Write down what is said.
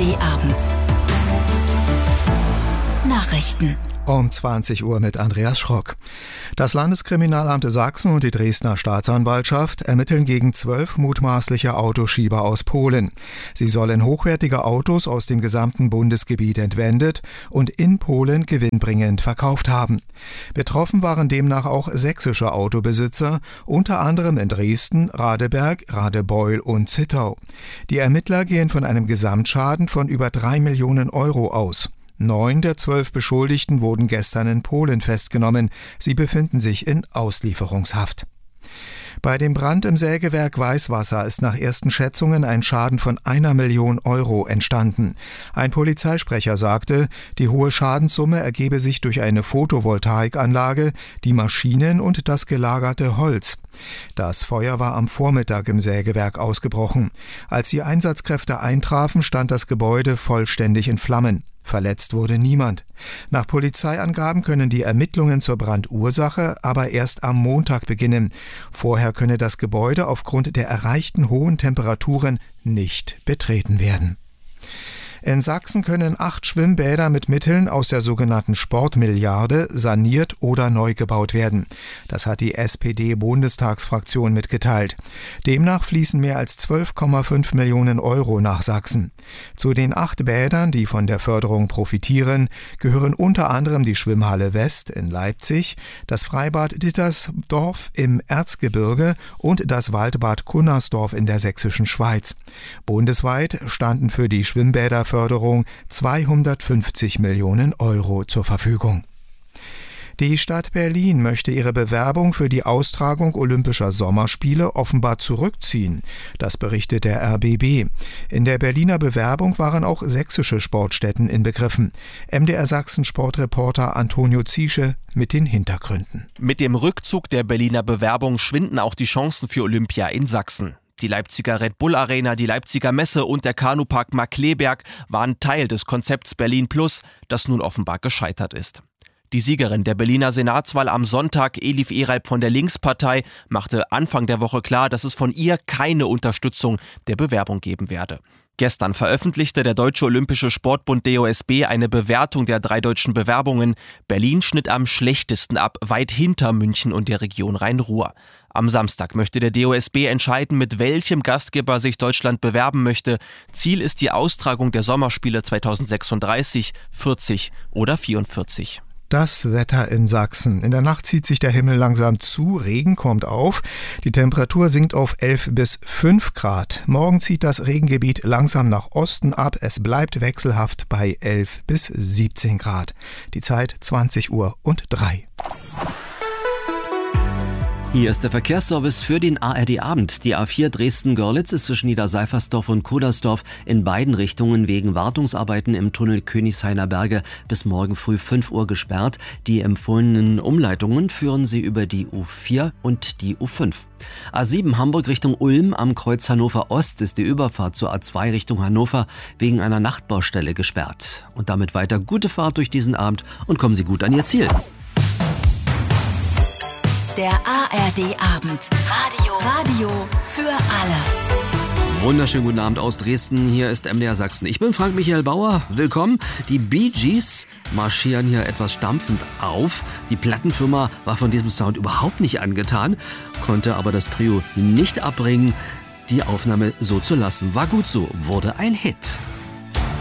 ARD Abend. Nachrichten. Um 20 Uhr mit Andreas Schrock. Das Landeskriminalamt Sachsen und die Dresdner Staatsanwaltschaft ermitteln gegen 12 mutmaßliche Autoschieber aus Polen. Sie sollen hochwertige Autos aus dem gesamten Bundesgebiet entwendet und in Polen gewinnbringend verkauft haben. Betroffen waren demnach auch sächsische Autobesitzer, unter anderem in Dresden, Radeberg, Radebeul und Zittau. Die Ermittler gehen von einem Gesamtschaden von über 3 Millionen Euro aus. 9 der 12 Beschuldigten wurden gestern in Polen festgenommen. Sie befinden sich in Auslieferungshaft. Bei dem Brand im Sägewerk Weißwasser ist nach ersten Schätzungen ein Schaden von 1 Million Euro entstanden. Ein Polizeisprecher sagte, die hohe Schadenssumme ergebe sich durch eine Photovoltaikanlage, die Maschinen und das gelagerte Holz. Das Feuer war am Vormittag im Sägewerk ausgebrochen. Als die Einsatzkräfte eintrafen, stand das Gebäude vollständig in Flammen. Verletzt wurde niemand. Nach Polizeiangaben können die Ermittlungen zur Brandursache aber erst am Montag beginnen. Vorher könne das Gebäude aufgrund der erreichten hohen Temperaturen nicht betreten werden. In Sachsen können 8 Schwimmbäder mit Mitteln aus der sogenannten Sportmilliarde saniert oder neu gebaut werden. Das hat die SPD-Bundestagsfraktion mitgeteilt. Demnach fließen mehr als 12,5 Millionen Euro nach Sachsen. Zu den 8 Bädern, die von der Förderung profitieren, gehören unter anderem die Schwimmhalle West in Leipzig, das Freibad Dittersdorf im Erzgebirge und das Waldbad Cunnersdorf in der sächsischen Schweiz. Bundesweit standen für die Schwimmbäderförderung 250 Millionen Euro zur Verfügung. Die Stadt Berlin möchte ihre Bewerbung für die Austragung Olympischer Sommerspiele offenbar zurückziehen. Das berichtet der RBB. In der Berliner Bewerbung waren auch sächsische Sportstätten inbegriffen. MDR Sachsen Sportreporter Antonio Ziesche mit den Hintergründen. Mit dem Rückzug der Berliner Bewerbung schwinden auch die Chancen für Olympia in Sachsen. Die Leipziger Red Bull Arena, die Leipziger Messe und der Kanupark Markkleeberg waren Teil des Konzepts Berlin Plus, das nun offenbar gescheitert ist. Die Siegerin der Berliner Senatswahl am Sonntag, Elif Eralp von der Linkspartei, machte Anfang der Woche klar, dass es von ihr keine Unterstützung der Bewerbung geben werde. Gestern veröffentlichte der Deutsche Olympische Sportbund DOSB eine Bewertung der 3 deutschen Bewerbungen. Berlin schnitt am schlechtesten ab, weit hinter München und der Region Rhein-Ruhr. Am Samstag möchte der DOSB entscheiden, mit welchem Gastgeber sich Deutschland bewerben möchte. Ziel ist die Austragung der Sommerspiele 2036, 40 oder 44. Das Wetter in Sachsen. In der Nacht zieht sich der Himmel langsam zu, Regen kommt auf. Die Temperatur sinkt auf 11 bis 5 Grad. Morgen zieht das Regengebiet langsam nach Osten ab. Es bleibt wechselhaft bei 11 bis 17 Grad. Die Zeit 20:03 Uhr. Hier ist der Verkehrsservice für den ARD-Abend. Die A4 Dresden-Görlitz ist zwischen Niederseifersdorf und Kudersdorf in beiden Richtungen wegen Wartungsarbeiten im Tunnel Königshainer Berge bis morgen früh 5 Uhr gesperrt. Die empfohlenen Umleitungen führen Sie über die U4 und die U5. A7 Hamburg Richtung Ulm am Kreuz Hannover Ost ist die Überfahrt zur A2 Richtung Hannover wegen einer Nachtbaustelle gesperrt. Und damit weiter gute Fahrt durch diesen Abend und kommen Sie gut an Ihr Ziel. Der ARD-Abend. Radio für alle. Wunderschönen guten Abend aus Dresden. Hier ist MDR Sachsen. Ich bin Frank Michael Bauer. Willkommen. Die Bee Gees marschieren hier etwas stampfend auf. Die Plattenfirma war von diesem Sound überhaupt nicht angetan, konnte aber das Trio nicht abbringen, die Aufnahme so zu lassen. War gut so, wurde ein Hit.